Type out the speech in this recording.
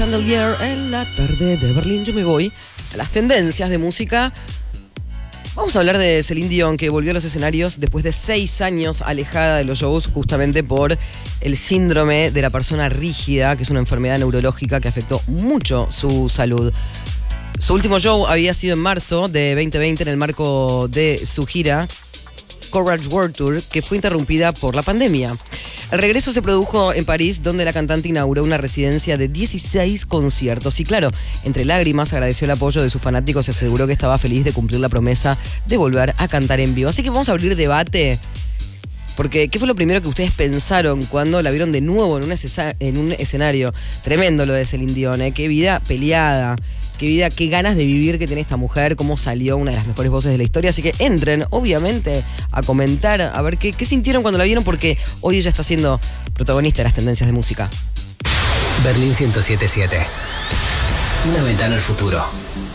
Chandelier en la tarde de Berlín. Yo me voy a las tendencias de música. Vamos a hablar de Celine Dion, que volvió a los escenarios después de 6 años alejada de los shows, justamente por el síndrome de la persona rígida, que es una enfermedad neurológica que afectó mucho su salud. Su último show había sido en marzo de 2020 en el marco de su gira Courage World Tour, que fue interrumpida por la pandemia. El regreso se produjo en París, donde la cantante inauguró una residencia de 16 conciertos. Y claro, entre lágrimas agradeció el apoyo de sus fanáticos y aseguró que estaba feliz de cumplir la promesa de volver a cantar en vivo. Así que vamos a abrir debate, porque ¿qué fue lo primero que ustedes pensaron cuando la vieron de nuevo en un escenario? Tremendo lo de Celine Dion, Qué vida peleada. Qué ganas de vivir que tiene esta mujer, cómo salió una de las mejores voces de la historia. Así que entren, obviamente, a comentar, a ver qué sintieron cuando la vieron, porque hoy ella está siendo protagonista de las tendencias de música. Berlín 107.7. Una ventana al futuro.